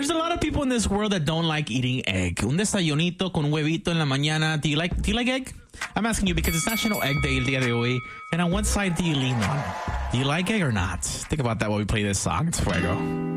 There's a lot of people in this world that don't like eating egg. Un desayunito con un huevito en la mañana. Do you like egg? I'm asking you because it's National Egg Day el día de hoy. And on what side do you lean on? Do you like egg or not? Think about that while we play this song. It's Fuego.